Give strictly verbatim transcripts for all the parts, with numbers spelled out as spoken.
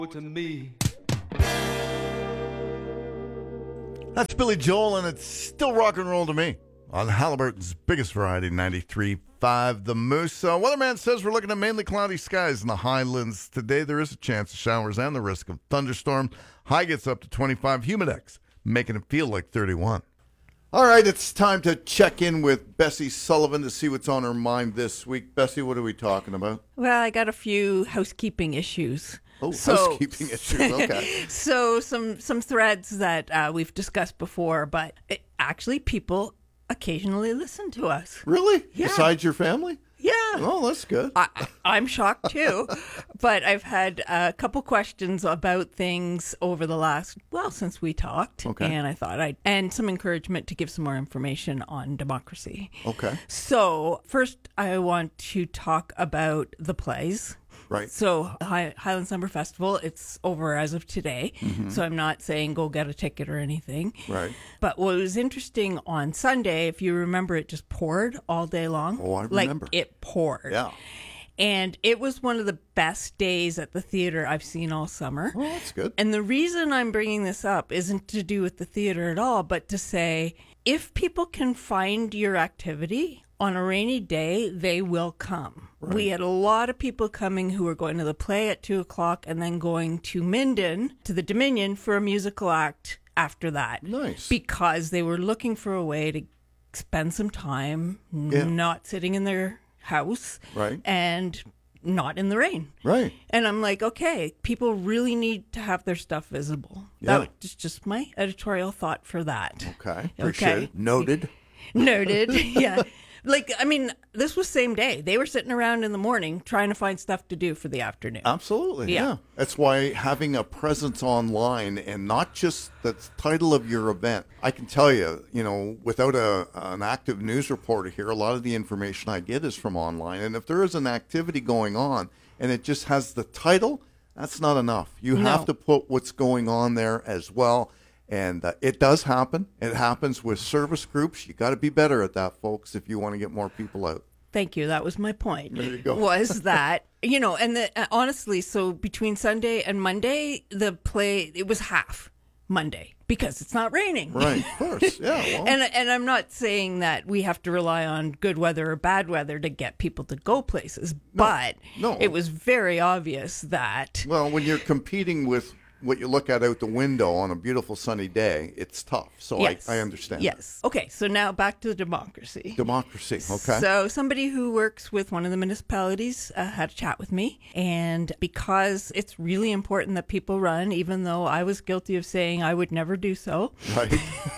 to me. That's Billy Joel, and it's still rock and roll to me. On Halliburton's biggest variety, ninety-three point five The Moose. Uh, Weatherman says we're looking at mainly cloudy skies in the highlands. Today there is a chance of showers and the risk of thunderstorm. High gets up to twenty-five. Humidex, making it feel like thirty-one. All right, it's time to check in with Bessie Sullivan to see what's on her mind this week. Bessie, what are we talking about? Well, I got a few housekeeping issues. Oh, So- housekeeping issues. Okay. So some some threads that uh, we've discussed before, but it, actually people occasionally listen to us. Really? Yeah. Besides your family? Yeah. Oh, that's good. I, I'm shocked too, but I've had a couple questions about things over the last, well, since we talked. Okay. And I thought I'd, and some encouragement to give some more information on democracy. Okay. So first I want to talk about the plays. Right. So High, Highland Summer Festival, it's over as of today. Mm-hmm. So I'm not saying go get a ticket or anything. Right. But what was interesting on Sunday, if you remember, it just poured all day long. Oh, I like, remember. it poured. Yeah. And it was one of the best days at the theater I've seen all summer. Well, that's good. And the reason I'm bringing this up isn't to do with the theater at all, but to say if people can find your activity on a rainy day, they will come. Right. We had a lot of people coming who were going to the play at two o'clock and then going to Minden, to the Dominion, for a musical act after that. Nice. Because they were looking for a way to spend some time Yeah. not sitting in their house Right. and not in the rain. Right. And I'm like, okay, people really need to have their stuff visible. Yeah. That was just my editorial thought for that. Okay. Appreciate Okay. it. Noted. Noted. Yeah. Like, I mean, this was same day. They were sitting around in the morning trying to find stuff to do for the afternoon. Absolutely. Yeah. Yeah. That's why having a presence online and not just the title of your event. I can tell you, you know, without a an active news reporter here, a lot of the information I get is from online. And if there is an activity going on and it just has the title, that's not enough. You No. have to put what's going on there as well. And uh, it does happen. It happens with service groups. You got to be better at that, folks, if you want to get more people out. Thank you. That was my point. There you go. Was that, you know, and the, uh, honestly, so between Sunday and Monday, the play, it was half Monday because it's not raining. Right, of course. Yeah. Well, And and I'm not saying that we have to rely on good weather or bad weather to get people to go places, but no. it was very obvious that well, when you're competing with what you look at out the window on a beautiful sunny day, it's tough. So yes, I, I understand. Yes. Okay, so now back to democracy. Democracy. Okay. So somebody who works with one of the municipalities uh, had a chat with me, and because it's really important that people run, even though I was guilty of saying I would never do so. Right.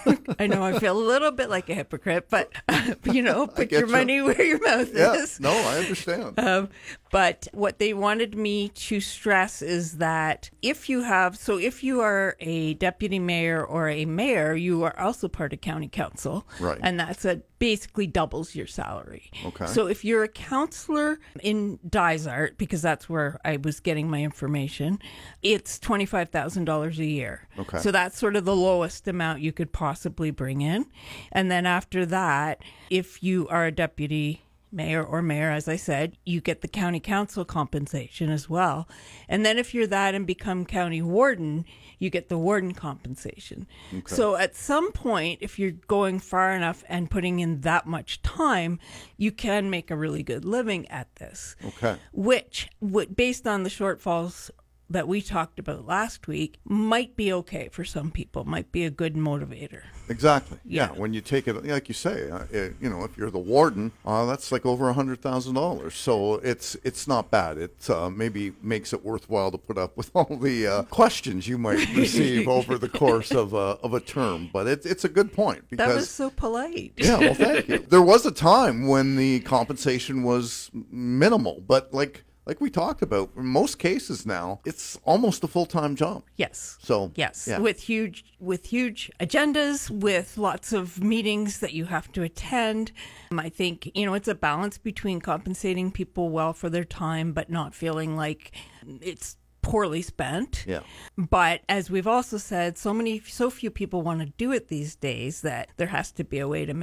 I know I feel a little bit like a hypocrite, but uh, you know, put get your you. money where your mouth Yeah. is. No, I understand. Um, but what they wanted me to stress is that if you have, so if you are a deputy mayor or a mayor, you are also part of county council. Right. And that's a basically doubles your salary. Okay. So if you're a councillor in Dysart, because that's where I was getting my information, it's twenty-five thousand dollars a year. Okay. So that's sort of the lowest amount you could possibly bring in. And then after that, if you are a deputy mayor or mayor, as I said, you get the county council compensation as well. And then if you're that and become county warden, you get the warden compensation. Okay. So at some point, if you're going far enough and putting in that much time, you can make a really good living at this. Okay. Which, would, based on the shortfalls that we talked about last week, might be okay for some people, might be a good motivator. Exactly. Yeah. Yeah. When you take it, like you say, uh, it, you know, if you're the warden, uh, that's like over a hundred thousand dollars. So it's it's not bad. It uh, maybe makes it worthwhile to put up with all the uh, questions you might receive over the course of a of a term. But it's it's a good point because That was so polite. yeah. Well, thank you. There was a time when the compensation was minimal, but like. Like we talked about, in most cases now, it's almost a full-time job. Yes. So Yes, yeah. with huge with huge agendas, with lots of meetings that you have to attend. Um, I think, you know, it's a balance between compensating people well for their time, but not feeling like it's poorly spent. Yeah. But as we've also said, so many, so few people want to do it these days that there has to be a way to make it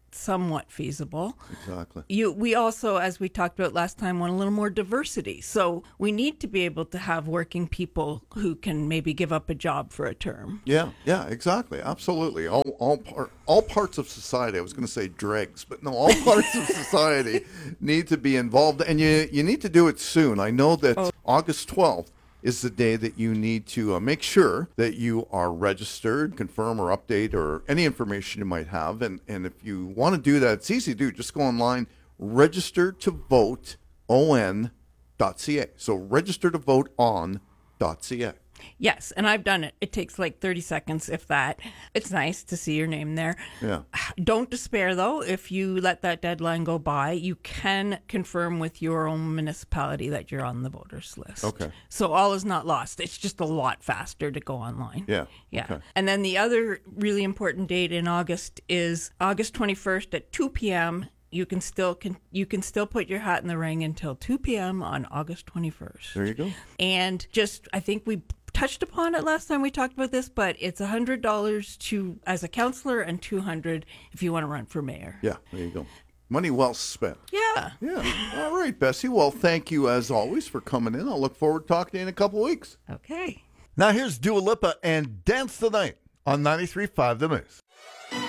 somewhat feasible. Exactly. You, we also, as we talked about last time, want a little more diversity. So we need to be able to have working people who can maybe give up a job for a term. Yeah, yeah, exactly. Absolutely. All all part all parts of society. I was going to say dregs, but no, all parts of society need to be involved, and you you need to do it soon. I know that oh. August twelfth is the day that you need to uh, make sure that you are registered, confirm or update or any information you might have. And, and if you want to do that, it's easy to do. Just go online, register to vote on dot c a. So register to vote on dot c a. Yes, and I've done it. It takes like thirty seconds, if that. It's nice to see your name there. Yeah. Don't despair, though. If you let that deadline go by, you can confirm with your own municipality that you're on the voters list. Okay. So all is not lost. It's just a lot faster to go online. Yeah. Yeah. Okay. And then the other really important date in August is August twenty-first at two p.m. You can still can you can still put your hat in the ring until two p.m. on August twenty-first. There you go. And just, I think we touched upon it last time we talked about this, but it's one hundred dollars to as a councillor and two hundred dollars if you want to run for mayor. Yeah, there you go. Money well spent. Yeah. Yeah. All right, Bessie. Well, thank you as always for coming in. I'll look forward to talking to you in a couple weeks. Okay. Now here's Dua Lipa and Dance the Night on ninety-three point five The Moose.